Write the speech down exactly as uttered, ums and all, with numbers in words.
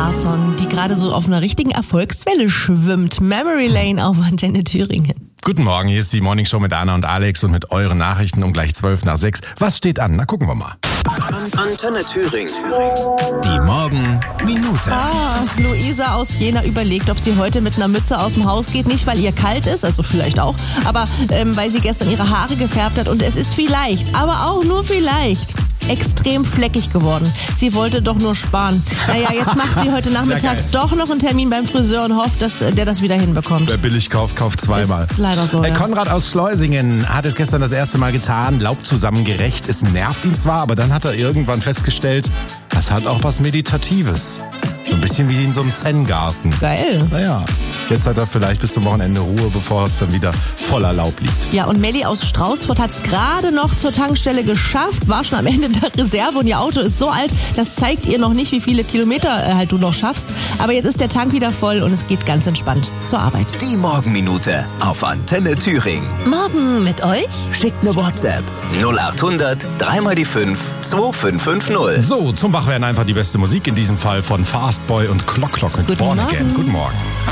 Larsson, die gerade so auf einer richtigen Erfolgswelle schwimmt. Memory Lane auf Antenne Thüringen. Guten Morgen, hier ist die Morning Show mit Anna und Alex und mit euren Nachrichten um gleich zwölf nach sechs. Was steht an? Na, gucken wir mal. Antenne Thüringen. Die Morgenminute. Ah, Luisa aus Jena überlegt, ob sie heute mit einer Mütze aus dem Haus geht. Nicht, weil ihr kalt ist, also vielleicht auch, aber ähm, weil sie gestern ihre Haare gefärbt hat. Und es ist vielleicht, aber auch nur vielleicht, extrem fleckig geworden. Sie wollte doch nur sparen. Naja, jetzt macht sie heute Nachmittag doch noch einen Termin beim Friseur und hofft, dass der das wieder hinbekommt. Wer billig kauft, kauft zweimal. Ist leider so, Herr ja. Konrad aus Schleusingen hat es gestern das erste Mal getan, Laub zusammengerecht. Es nervt ihn zwar, aber dann hat er irgendwann festgestellt, das hat auch was Meditatives. So ein bisschen wie in so einem Zen-Garten. Geil. Naja, jetzt hat er vielleicht bis zum Wochenende Ruhe, bevor es dann wieder voller Laub liegt. Ja, und Melli aus Straußfurt hat es gerade noch zur Tankstelle geschafft, war schon am Ende der Reserve und ihr Auto ist so alt, das zeigt ihr noch nicht, wie viele Kilometer äh, halt du noch schaffst. Aber jetzt ist der Tank wieder voll und es geht ganz entspannt zur Arbeit. Die Morgenminute auf Antenne Thüringen. Morgen mit euch? Schickt eine WhatsApp null acht hundert drei mal die fünf zwei fünf fünf null. So, zum Wachwerden einfach die beste Musik, in diesem Fall von Fastboy und Clock Clock mit Guten Born Morgen. Again. Guten Morgen.